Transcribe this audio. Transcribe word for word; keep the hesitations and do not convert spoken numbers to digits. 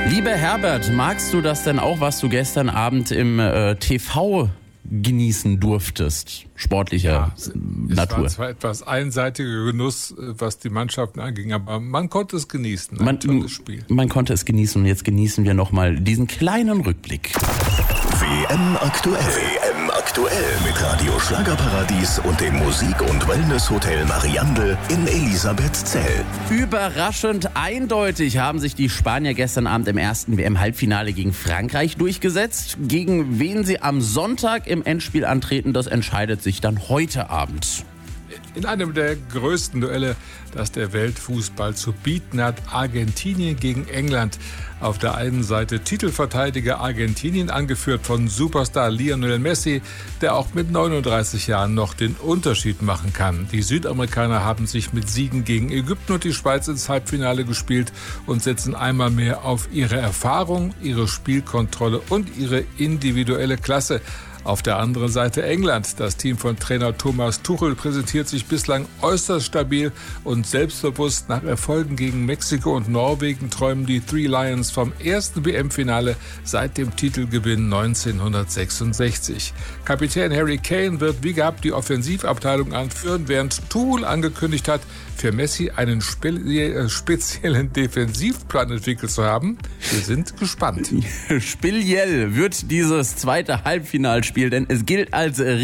Lieber Herbert, magst du das denn auch, was du gestern Abend im äh, T V genießen durftest? Sportlicher ja, Natur. Es war zwar etwas einseitiger Genuss, was die Mannschaften anging, aber man konnte es genießen. Ein man, tolles Spiel. Man konnte es genießen und jetzt genießen wir nochmal diesen kleinen Rückblick. W M aktuell. W M aktuell mit Radio Schlagerparadies und dem Musik- und Wellness-Hotel Mariandel in Elisabethzell. Überraschend eindeutig haben sich die Spanier gestern Abend im ersten W M-Halbfinale gegen Frankreich durchgesetzt. Gegen wen sie am Sonntag im Endspiel antreten, das entscheidet sich dann heute Abend. In einem der größten Duelle, das der Weltfußball zu bieten hat, Argentinien gegen England. Auf der einen Seite Titelverteidiger Argentinien, angeführt von Superstar Lionel Messi, der auch mit neununddreißig Jahren noch den Unterschied machen kann. Die Südamerikaner haben sich mit Siegen gegen Ägypten und die Schweiz ins Halbfinale gespielt und setzen einmal mehr auf ihre Erfahrung, ihre Spielkontrolle und ihre individuelle Klasse. Auf der anderen Seite England. Das Team von Trainer Thomas Tuchel präsentiert sich bislang äußerst stabil und selbstbewusst. Nach Erfolgen gegen Mexiko und Norwegen träumen die Three Lions vom ersten W M-Finale seit dem Titelgewinn neunzehnhundertsechsundsechzig. Kapitän Harry Kane wird wie gehabt die Offensivabteilung anführen, während Tuchel angekündigt hat, für Messi einen spe- speziellen Defensivplan entwickelt zu haben. Wir sind gespannt. Speziell wird dieses zweite Halbfinalspiel, denn es gilt als